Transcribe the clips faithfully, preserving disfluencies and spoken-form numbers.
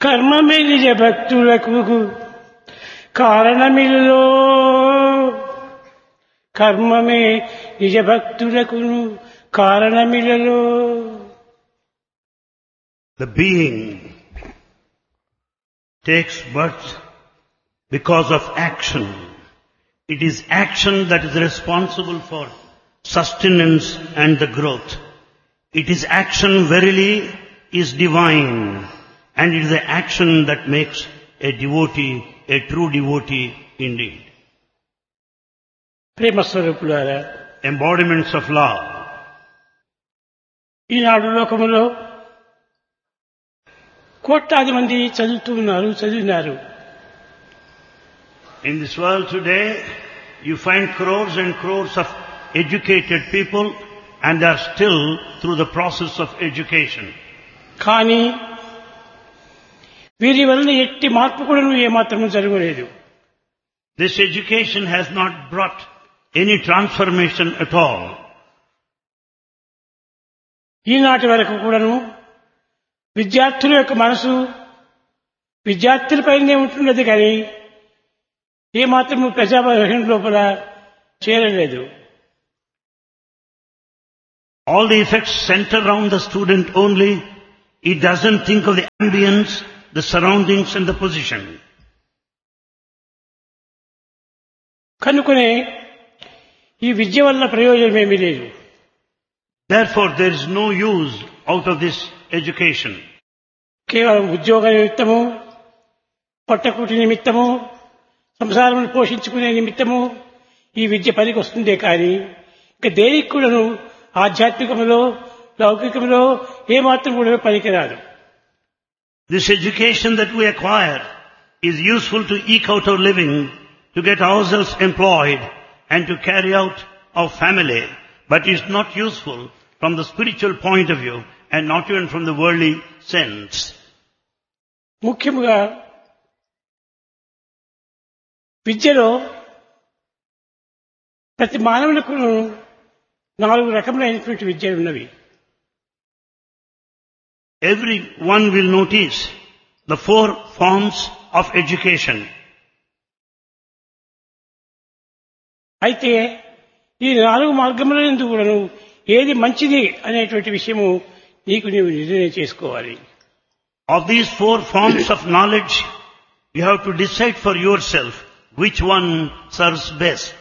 కర్మమే నిజ భక్తులకు కారణమిలో కర్మమే నిజ భక్తులకు కారణమిలలో. The being takes birth because of action. It is action that is responsible for sustenance and the growth. It is action verily is divine, and it is the action that makes a devotee a true devotee indeed. ప్రేమ స్వరూపులారా, Embodiments of love. ఈనాడు లోకములో కోట్లాది మంది చదువుతున్నారు, చదివినారు. In this world today, you find crores and crores of educated people, and they are still through the process of education. కానీ వీరి వలన ఎట్టి మార్పు కూడా ఏమాత్రము జరగలేదు. This education has not brought any transformation at all. ఈనాటి వరకు కూడాను విద్యార్థుల యొక్క మనసు విద్యార్థులపైనే ఉంటున్నది కానీ ఏమాత్రము ప్రజాభరణ లోపల చేరలేదు. All the effects center around the student only. It doesn't think of the ambience, the surroundings and the position. కనుకనే ఈ విద్య వల్ల ప్రయోజనం ఏమీ లేదు. Therefore, there is no use out of this education. కేవలం ఉద్యోగ నిమిత్తము, పట్టకుటి నిమిత్తము, సంసారం పోషించుకునే నిమిత్తము ఈ విద్య పనికి వస్తుందే కానీ ఇంకా దేనికి కూడాను ఆధ్యాత్మికములో లౌకికములో ఏమాత్రం కూడా పనికిరాదు. This education that we acquire is useful to eke out our living, to get ourselves employed and to carry out our family, but is not useful from the spiritual point of view and not even from the worldly sense. ముఖ్యముగా విద్యలో ప్రతి మానవులకు నాలుగు రకములైనటువంటి విద్యలు ఉన్నవి. Everyone will notice the four forms of education. అయితే ఈ నాలుగు మార్గముల యందు కూడాను ఏది మంచిది అనేటువంటి విషయము నీకు నీవు నిర్ణయం చేసుకోవాలి. Of these four forms of knowledge, you have to decide for yourself which one serves best.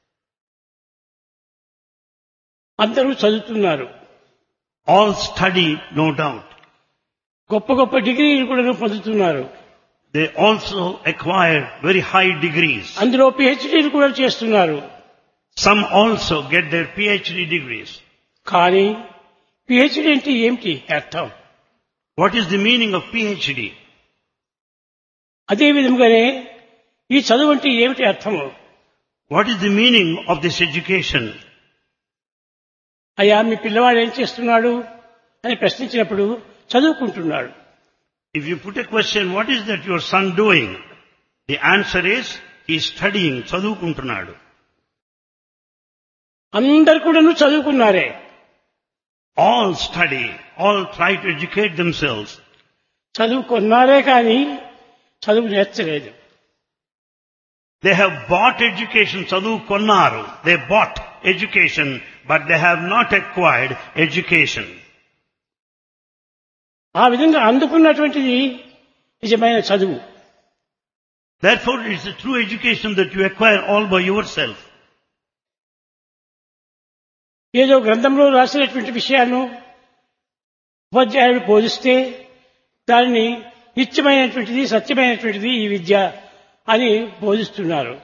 అందరూ చదువుతున్నారు, All study, no doubt. గొప్ప గొప్ప డిగ్రీలు కూడా పొందుతున్నారు, They also acquire very high degrees. అందులో పిహెచ్డీలు కూడా చేస్తున్నారు. Some also get their PhD degrees. కానీ పిహెచ్డీ అంటే ఏమిటి అర్థం? What is the meaning of PhD? అదే విధంగానే ఈ చదువు అంటే ఏమిటి అర్థము? What is the meaning of this education? అయ్యా మీ పిల్లవాడు ఏం చేస్తున్నాడు అని ప్రశ్నించినప్పుడు చదువుకుంటున్నాడు. If you put a question, what is that your son doing? The answer is, he is studying, చదువుకుంటున్నాడు. అందరు కూడాను చదువుకున్నారే. All study, all try to educate themselves. చదువుకున్నారే కానీ చదువు నేర్చలేదు. They have bought education, చదువుకున్నారు. They bought education, but they have not acquired education. ఆ విధంగా అందుకున్నటువంటిది నిజమైన చదువు. Therefore, it is a true education that you acquire all by yourself. ఏదో గ్రంథంలో రాసినటువంటి విషయాలను ఉపాధ్యాయుడు బోధిస్తే దానిని నిత్యమైనటువంటిది సత్యమైనటువంటిది ఈ విద్య అని బోధిస్తున్నారు.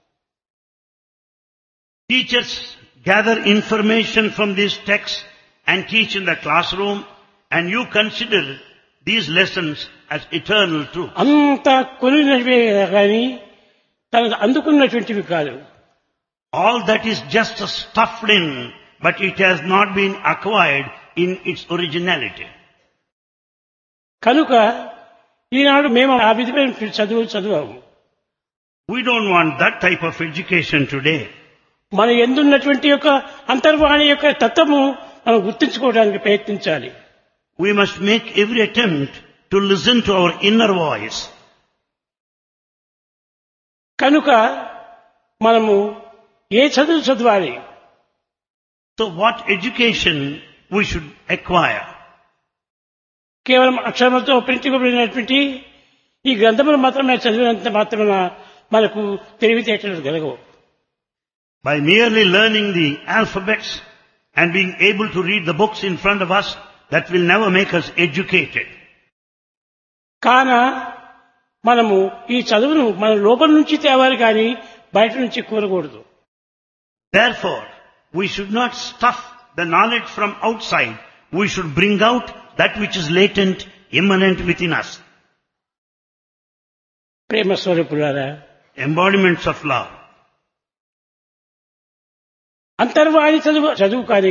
Teachers gather information from these texts and teach in the classroom, and you consider these lessons as eternal truth. అంత కొలినవే కానీ తనకు అందుకున్నటువంటివి కాదు. All that is just stuffed in, but it has not been acquired in its originality. కనుక ఈనాడు మేము ఆ విధమైన చదువు చదువాము. We don't want that type of education today. మన ఎందున్నటువంటి యొక్క అంతర్వాణి యొక్క తత్వము మనం గుర్తించుకోవడానికి ప్రయత్నించాలి. We must make every attempt to listen to our inner voice. కనుక మనము ఏ చదువు చదవాలి? So what education we should acquire? కేవలం అక్షరములతో ప్రింటింపబడినటువంటి ఈ గ్రంథములు మాత్రమే చదివినంత మాత్రమే మనకు తెలివితేటలు కలగవు. By merely learning the alphabets and being able to read the books in front of us, that will never make us educated. కాన మనము ఈ చదువును మన లోపల నుంచి తేవాలి కానీ బయట నుంచి కోరకూడదు. Therefore, we should not stuff the knowledge from outside. We should bring out that which is latent, immanent within us. ప్రేమ స్వరూపులారా, Embodiments of love. అంతర్వాణి చదువు చదువు కాదు,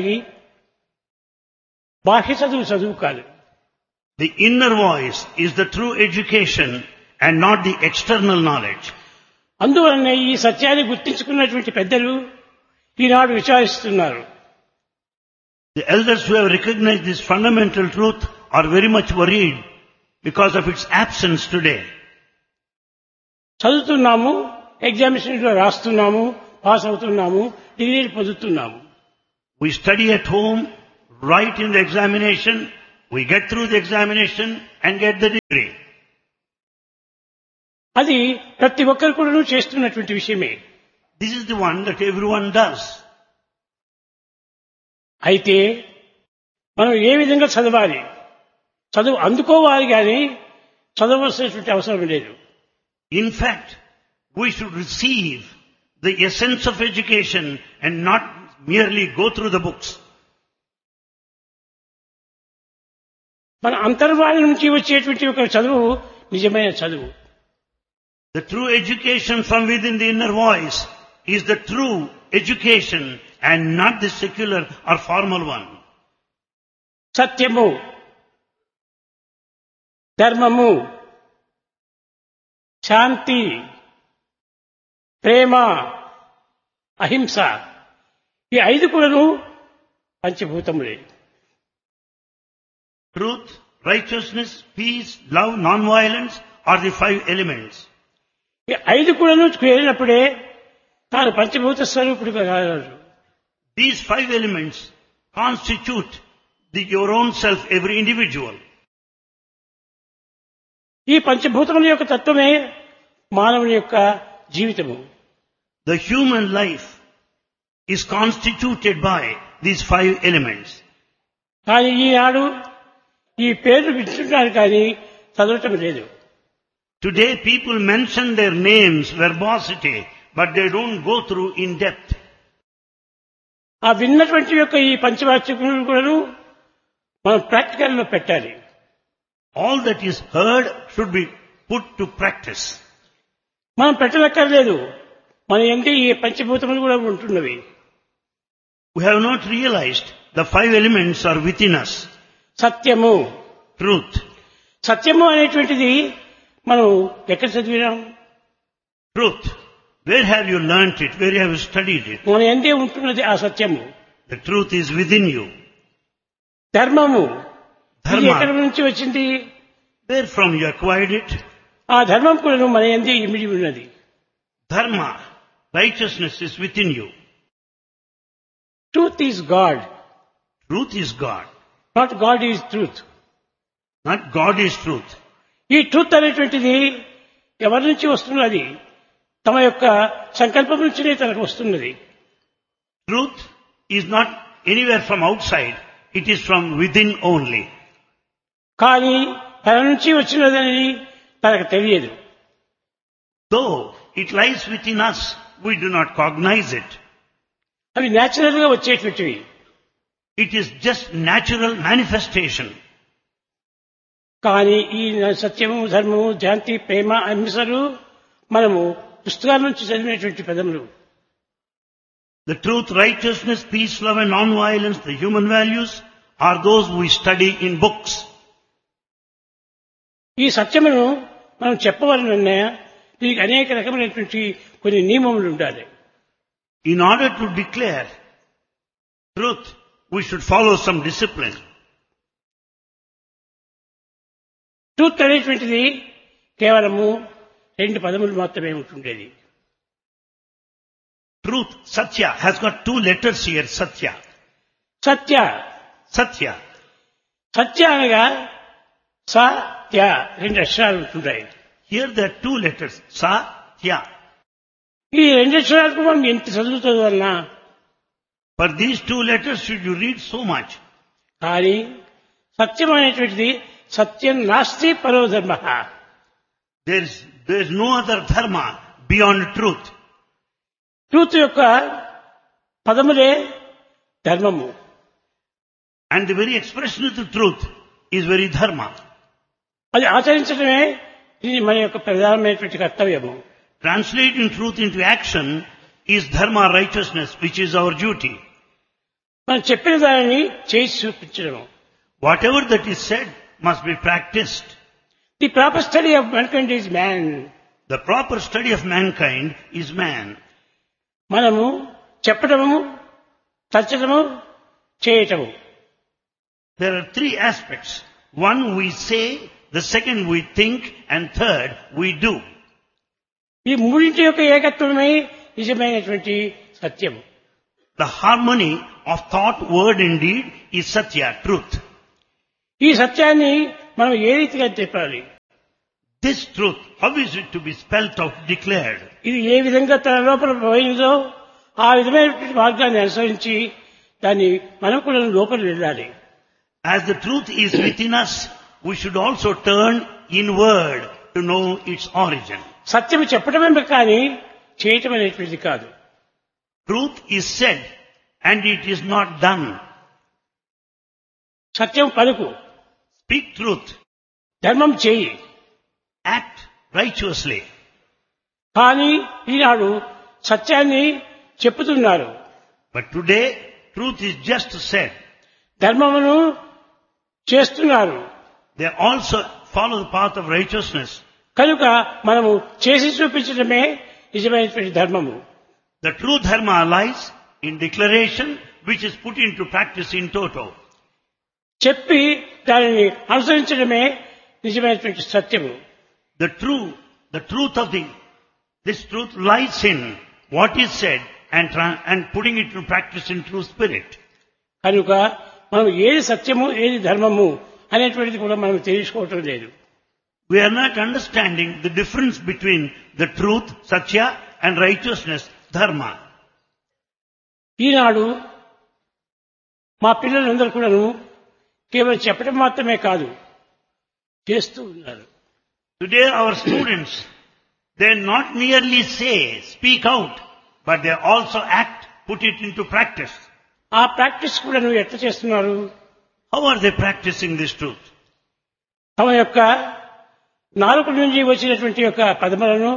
బాహ్య చదువు చదువు కాదు. The inner voice is the true education and not the external knowledge. అందువలన ఈ సత్యాన్ని గుర్తించుకున్నటువంటి పెద్దలు ఈనాడు విచారిస్తున్నారు. The elders who have recognized this fundamental truth are very much worried because of its absence today. చదువుతున్నాము, ఎగ్జామినేషన్లో రాస్తున్నాము, పాస్ అవుతున్నాము, డిగ్రీలు పొందుతున్నాము. We study at home, write in the examination, we get through the examination and get the degree. అది ప్రతి ఒక్కరు కూడా చేస్తున్నటువంటి విషయమే. This is the one that everyone does. అయితే మనం ఏ విధంగా చదవాలి? చదువు అందుకోవాలి కానీ చదవలసినటువంటి అవసరం లేదు. In fact, we should receive the essence of education and not merely go through the books. మన అంతర్వాణి నుంచి వచ్చేటువంటి ఒక చదువు నిజమైన చదువు. The true education from within the inner voice is the true education and not the secular or formal one. సత్యము, ధర్మము, శాంతి, ప్రేమ, అహింస ఈ ఐదు కూడాను పంచభూతములే. Truth, righteousness, peace, love, non-violence are the five elements. ఈ ఐదు కూడాను చేరినప్పుడే తాను పంచభూత స్వరూపుడుగా కాగలరు. These five elements constitute the, your own self, every individual. ఈ పంచభూతముల యొక్క తత్వమే మానవుని యొక్క జీవితము. The human life is constituted by these five elements. కానీ ఈనాడు ఈ పేర్లు వింటున్నారు కానీ చదవటం లేదు. Today people mention their names, verbosity, but they don't go through in depth. ఆ విన్నటువంటి యొక్క ఈ పంచవాక్యములను కూడాను మనం ప్రాక్టికల్ లో పెట్టాలి. All that is heard should be put to practice. మనం పెట్టనక్కర్లేదు, మన యందు ఈ పంచభూతములు కూడా ఉంటున్నవి. We have not realized the five elements are within us. సత్యము, Truth. సత్యము అనేటువంటిది మనం ఎక్కడ చదివినాం? Truth. Where have you learnt it? Where have you studied it? మన యందే ఉంటున్నది ఆ సత్యము. The truth is within you. ధర్మము, ఇది ఎక్కడి Dharma. నుంచి వచ్చింది? Where from you acquired it? ఆ ధర్మం కూడా మన యందే ఇమిడి ఉన్నది. Dharma. Righteousness is within you. Truth is God, Truth is God. Not God is truth. Not God is truth. ఈ ట్రూత్ అనేటువంటిది ఎవరి నుంచి వస్తున్నది? తమ యొక్క సంకల్పం నుంచినే తనకు వస్తున్నది. Truth is not anywhere from outside. It is from within only. కానీ తన నుంచి వచ్చినదని తనకు తెలియదు. Though it lies within us, we do not cognize it. అవి న్యాచురల్ గా వచ్చేటువంటివి. It is just natural manifestation. కానీ ఈ సత్యము, ధర్మము, శాంతి, ప్రేమ, అహింసలు మనము పుస్తకాల నుంచి చదివినటువంటి పదములు. The truth, righteousness, peace, love and non-violence, the human values, are those we study in books. ఈ సత్యమును మనం చెప్పవలనన్నా దీనికి అనేక రకమైనటువంటి కొన్ని నియమములు ఉండాలి. In order to declare truth, we should follow some discipline. Truth అనేటువంటిది కేవలము రెండు పదములు మాత్రమే ఉంటుండేది. Truth, Satya, has got two letters here, Satya. Satya Satya. సత్య అనగా సత్య రెండు అక్షరాలు ఉంటుంటాయి. Here there are two letters, Satya. ఈ రెండు అక్షరాలకు మనం ఎంత చదువుతుంది వలన For these two letters should you read so much. కానీ సత్యం అనేటువంటిది సత్యం నాస్తి పరో ధర్మ. There is, there is no other dharma beyond truth. Truth యొక్క పదములే ధర్మము. And the very expression of the truth is very dharma. అది ఆచరించడమే ఇది మన యొక్క ప్రధానమైనటువంటి కర్తవ్యము. Translating truth into action is dharma, righteousness, which is our duty. మనం చెప్పిన దానిని చేసి చూపించడం. Whatever that is said must be practiced. The proper study of mankind is man. The proper study of mankind is man. మనము చెప్పడము, తచ్చడము, చేయటము. There are three aspects. One we say, the second we think, and third we do. ఈ మూడింటి యొక్క ఏకత్వమే నిజమైనటువంటి సత్యం. The harmony of thought, word and deed is Satya, truth. ఈ సత్యాన్ని మనం ఏ రీతిగా చెప్పాలి? This truth, how is it to be spelt out, declared? ఇది ఏ విధంగా తన లోపల పోయిందో ఆ విధమైనటువంటి మార్గాన్ని అనుసరించి దాన్ని మనం కూడా లోపల వెళ్ళాలి. As the truth is within us, we should also turn inward to know its origin. సత్యం చెప్పడమే కానీ చేయటం అనేటువంటిది కాదు. Truth is said and it is not done. సత్యం పలుకు, Speak truth, ధర్మం చేయి. act righteously. కానీ ఈనాడు సత్యాన్ని చెప్పుతున్నారు, But today, truth is just said. ధర్మమును చేస్తున్నారు. They also follow the path of righteousness. కనుక మనము చేసి చూపించడమే నిజమైనటువంటి ధర్మము. The true dharma lies in declaration, which is put into practice in toto. చెప్పి దానిని అనుసరించడమే నిజమైనటువంటి సత్యము. The true, the truth of the, this truth lies in what is said and, tra- and putting it into practice in true spirit. కనుక మనం ఏది సత్యము ఏది ధర్మము అనేటువంటిది కూడా మనం తెలుసుకోవటం లేదు. We are not understanding the difference between the truth, satya, and righteousness, dharma. ఈనాడు మా పిల్లలందరూ కూడాను కేవలం చెప్పడం మాత్రమే కాదు, చేస్తూ ఉన్నారు. Today our students, they not merely say, speak out, but they also act, put it into practice. ఆ ప్రాక్టీస్ కూడా నువ్వు ఎట్లా చేస్తున్నారు? How are they practicing this truth? తమ యొక్క నాలుక నుంచి వచ్చినటువంటి యొక్క పదములను,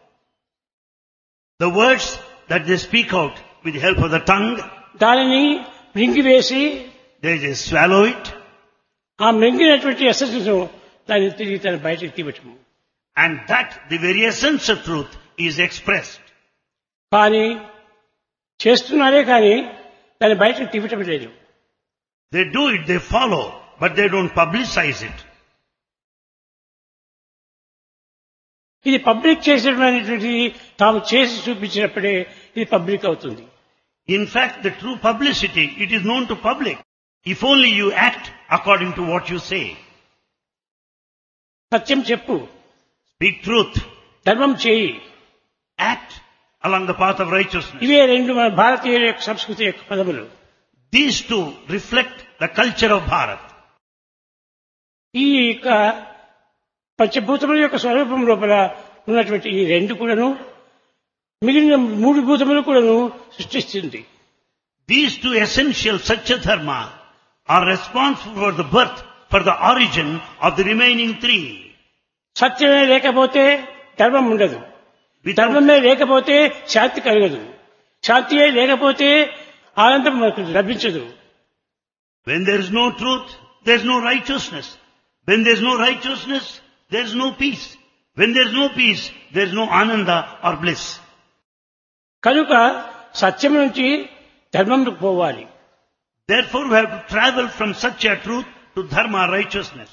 The words that they speak out with the help of the tongue, దానిని మృంగివేసి they just swallow it, ఆ మృంగినటువంటి ఎసెన్స్ దాన్ని తిరిగి తన బయటకు తీయటము. and that, the very essence of truth, is expressed. కానీ చేస్తున్నారే కానీ దాన్ని బయటకు తీయటం లేదు. They do it, they follow, but they don't publicize it. ఇది పబ్లిక్ చేసడం అనేటువంటిది తాము చేసి చూపించినప్పుడే ఇది పబ్లిక్ అవుతుంది. In fact, the true publicity, it is known to public, if only you act according to what you say. సత్యం చెప్పు, Speak truth, ధర్మం చేయి. act along the path of righteousness. ఇవే రెండు మన భారతీయుల యొక్క సంస్కృతి యొక్క పదములు. These two reflect the culture of Bharat. ఈ యొక్క పంచభూతముల యొక్క స్వరూపం లోపల ఉన్నటువంటి ఈ రెండు కూడాను మిగిలిన మూడు భూతములు కూడాను సృష్టిస్తుంది. These two essential Satya Dharma are responsible for the birth, for the origin of the remaining three. సత్యమే లేకపోతే ధర్మం ఉండదు, Without, ధర్మమే లేకపోతే శాంతి కలగదు, శాంతియే లేకపోతే ఆనందం మనకు లభించదు. when there is no truth, there is no righteousness. When there is no righteousness, there is no peace. When there is no peace, there is no ananda or bliss. కనుక సత్యం నుంచి ధర్మంలోకి పోవాలి. Therefore, we have to travel from Satya, truth, to Dharma, righteousness.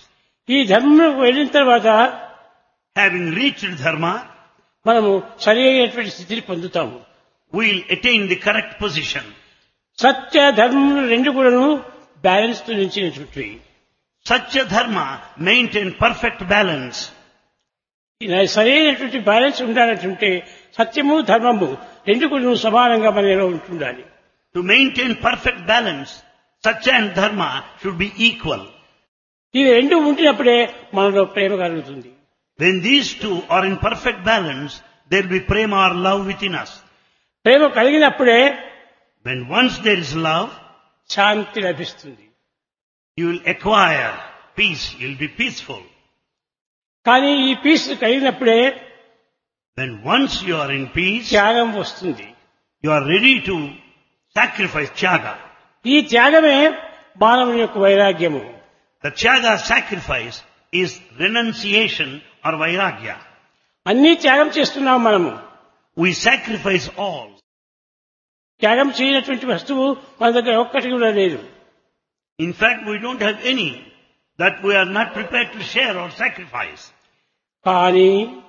ఈ ధర్మంలోకి వెళ్ళిన తర్వాత Having reached dharma, మనము సరి అయినటువంటి స్థితిని పొందుతాము. we will attain the correct position. సత్య ధర్మములు రెండు కూడాను బ్యాలెన్స్ తో నిలిచినటువంటి Satya dharma maintain perfect balance. సరైనటువంటి బ్యాలెన్స్ ఉండాలంటే సత్యము ధర్మము రెండు కూడాను సమానంగా మనలో ఉంటుండాలి. To maintain perfect balance, Satya and dharma should be equal. ఇవి రెండు ఉంటున్నప్పుడే మనలో ప్రేమ కలుగుతుంది. When these two are in perfect balance, there will be prema or love within us. Prema కలిగినప్పుడే When once there is love, శాంతి లభిస్తుంది. you will acquire peace, you will be peaceful. కానీ ఈ piece కలిగినప్పుడే When once you are in peace, త్యాగం వస్తుంది. you are ready to sacrifice tyaga. ఈ త్యాగమే మానవుని యొక్క వైరాగ్యము. The tyaga sacrifice is renunciation or vairagya. అన్నీ త్యాగం చేస్తున్నాం మనము. We sacrifice all. త్యాగం చేయనటువంటి వస్తువు మన దగ్గర ఒక్కటి కూడా లేదు. In fact, we don't have any that we are not prepared to share or sacrifice. కానీ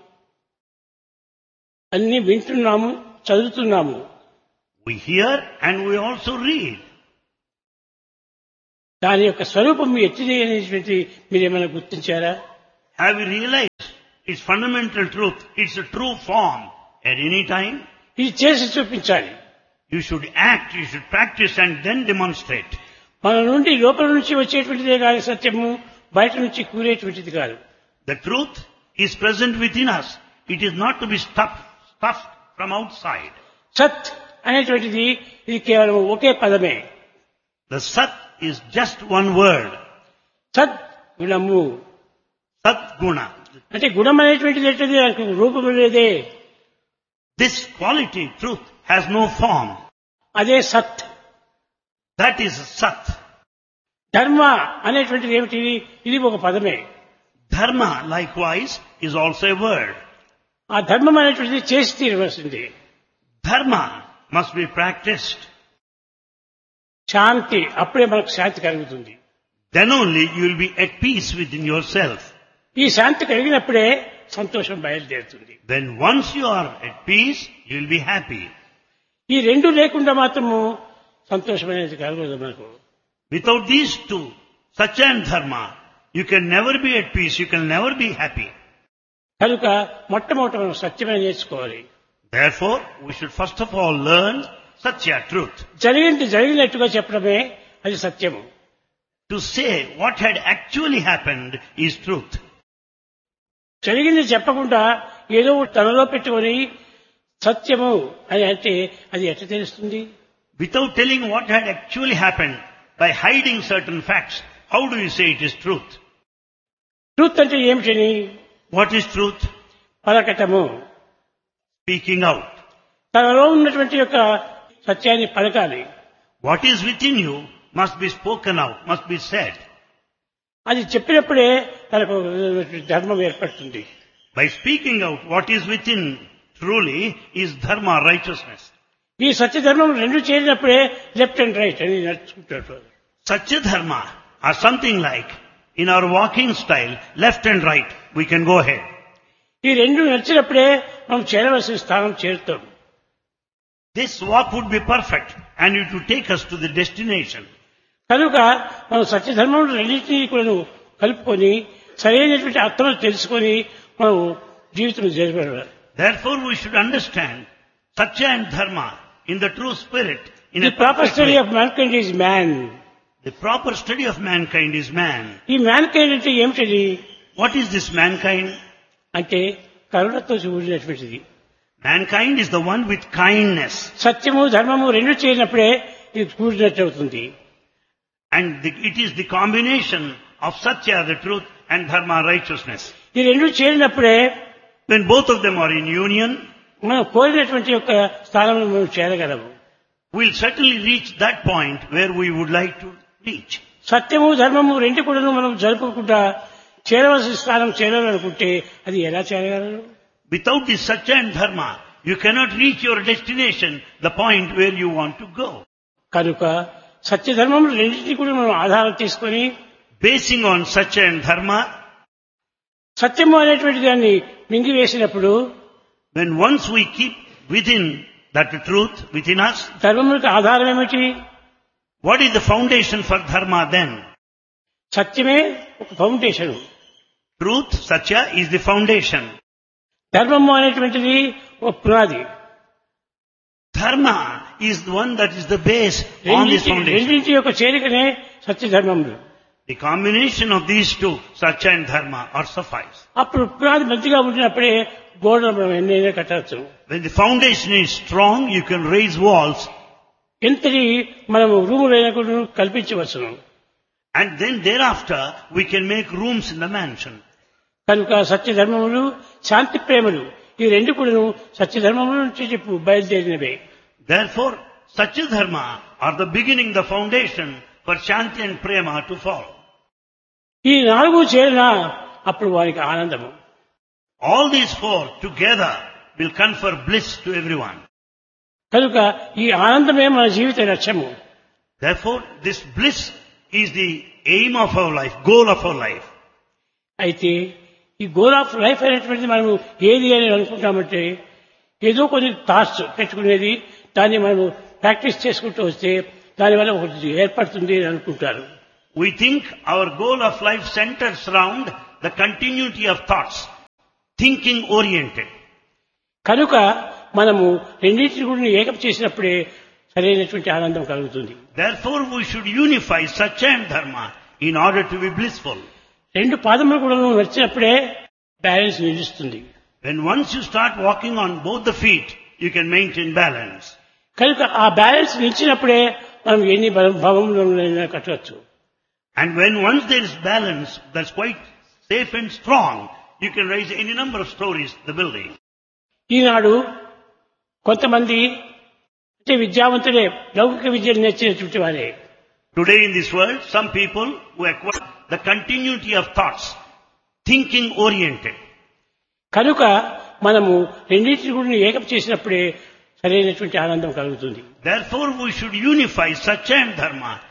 అన్ని వింటున్నాము, చదువుతున్నాము. We hear and we also read. దాని యొక్క స్వరూపం ఎట్టిది అనేటువంటి మీరేమైనా గుర్తించారా? Have you realized its fundamental truth? It's a true form. At any time, ఇది చేసి చూపించాలి. you should act, you should practice and then demonstrate. మన నుండి లోపల నుంచి వచ్చేటువంటిదే కాదు సత్యము, బయట నుంచి కూరేటువంటిది కాదు. The truth is present within us. It is not to be stuffed, stuffed from outside. సత్ అనేటువంటిది ఇది కేవలం ఒకే పదమే. The Sat is just one word. సత్ గుణము Sat Guna. అంటే గుణం అనేటువంటిది ఏంటది? దానికి రూపము లేదే. This quality, truth, has no form. అదే సత్. That is Sat. ధర్మ అనేటువంటిది ఏమిటి? ఇది ఒక పదమే. Dharma, likewise, is also a word. ఆ ధర్మం అనేటువంటిది చేసి తీరవలసింది. Dharma must be practiced. శాంతి, అప్పుడే మనకు శాంతి కలుగుతుంది. Then only you will be at peace within yourself. ఈ శాంతి కలిగినప్పుడే సంతోషం బయలుదేరుతుంది. When once you are at peace, you will be happy. ఈ రెండు లేకుండా మాత్రము సంతోషం అనేది కలగదు మనకు. Without these two, Satya and Dharma, you can never be at peace, you can never be happy. కనుక మొట్టమొదట మనం సత్యమే నేర్చుకోవాలి. Therefore, we should first of all learn Satya, truth. జరిగింది జరిగినట్టుగా చెప్పడమే అది సత్యము. To say what had actually happened is truth. జరిగింది చెప్పకుండా ఏదో తనలో పెట్టుకొని సత్యము అని అంటే అది ఎట్లా తెలుస్తుంది? Without telling what had actually happened, by hiding certain facts, how do you say it is truth? Truth అంటే ఏమిటని? What is truth? పలకటము. Speaking out. తనలో ఉన్నటువంటి యొక్క సత్యాన్ని పలకాలి. What is within you must be spoken out, must be said. అది చెప్పినప్పుడే తనకు ధర్మం ఏర్పడుతుంది. By speaking out what is within truly is dharma, righteousness. ఈ సత్య ధర్మం రెండు చేరినప్పుడే లెఫ్ట్ అండ్ రైట్ అని నడుచుకుంటారు. Satya dharma are something like, in our walking style, left and right, we can go ahead. ఈ రెండు నడిచినప్పుడే మనం చేరవలసిన స్థానం చేరుతాం. This walk would be perfect and it would take us to the destination. కనుక మనం సత్యధర్మం రెండింటినీ కూడా కలుపుకొని సరైనటువంటి అర్థం తెలుసుకొని మనం జీవితం జరిపాలి. Therefore we should understand Satya and Dharma in the true spirit. In The a proper perfect study way. of mankind is man. The proper study of mankind is man. ఈ mankind అంటే ఏమిటది? What is this mankind? అంటే కరుణతో కూడినటువంటిది. Mankind is the one with kindness. సత్యము ధర్మము రెండు చేరినప్పుడే ఇది కూడినట్టు అవుతుంది. And the, it is the combination of Satya, the truth, and Dharma, righteousness. ఈ రెండు చేరినప్పుడే When both of them are in union, మనం కోరినటువంటి యొక్క స్థానంలో మనం చేరగలము. we'll certainly reach that point where we would like to reach. సత్యము ధర్మము రెండు కూడా మనం జరుపుకుంటా చేరవలసిన స్థానం చేరాలనుకుంటే అది ఎలా చేరగలరు? Without this Satya and Dharma, you cannot reach your destination, the point where you want to go. కనుక సత్య ధర్మములు రెండింటినీ కూడా మనం ఆధారం తీసుకొని Basing on Satya and Dharma, సత్యము అనేటువంటి దాన్ని మింగివేసినప్పుడు when once we keep within that truth within us, ధర్మములకు ఆధారం ఏమిటి? what is the foundation for dharma then? సత్యమే ఒక foundation. Truth, satya, is the foundation. ధర్మము అనేటువంటిది ఒక పునాది. Dharma is the one that is the base on this రెండింటి foundation. రెండింటి యొక్క చేరికనే సత్య ధర్మములు. The combination of these two, satya and dharma, are suffice. అప్పుడు పునాది మంచిగా ఉండినప్పుడే గోడలు మనం ఎన్నైనా కట్టవచ్చు. When the foundation is strong, you can raise walls, ఎంతటి మనము రూములైనా కూడా కల్పించవచ్చును. and then thereafter we can make rooms in the mansion. కనుక సత్య ధర్మములు శాంతి ప్రేమలు ఈ రెండు కూడా సత్య ధర్మముల నుంచి చెప్పు బయలుదేరినవే. Therefore, satya dharma are the beginning, the foundation for shanti and prema to follow. ఈ నాలుగు చేరినా అప్పుడు వారికి ఆనందము. All these four together will confer bliss to everyone. కనుక ఈ ఆనందమే మన జీవిత లక్ష్యము. Therefore, this bliss is the aim of our life, goal of our life. అయితే ఈ గోల్ ఆఫ్ లైఫ్ అనేటువంటిది మనము ఏది అని అనుకుంటామంటే ఏదో కొన్ని థాట్స్ పెట్టుకునేది, దాన్ని మనము ప్రాక్టీస్ చేసుకుంటూ వస్తే దానివల్ల ఒకటి ఏర్పడుతుంది అని అనుకుంటారు. We think our goal of life centers around the continuity of thoughts, thinking oriented. కనుక మనము రెండింటిని కూడా ఏకం చేసినప్పుడే సరైనటువంటి ఆనందం కలుగుతుంది. Therefore, we should unify satya and dharma in order to be blissful. రెండు పాదములు కూడా నడిచినప్పుడే బ్యాలెన్స్ నిలుస్తుంది. When once you start walking on both the feet, you can maintain balance. కనుక ఆ బ్యాలెన్స్ నిలిచినప్పుడే మనం ఎన్ని భవములైనా కట్టవచ్చు. And when once there is balance, that's quite safe and strong, you can raise any number of stories, the building. ఈనాడు కొంతమంది అంటే విద్యావంతులే లౌకిక విద్యను నేర్చినటువంటి వారే. Today in this world, some people who acquire the continuity of thoughts, thinking oriented. కనుక మనము రెండింటిని కూడా ఏకం చేసినప్పుడే సరైనటువంటి ఆనందం కలుగుతుంది. Therefore, we should unify satya and dharma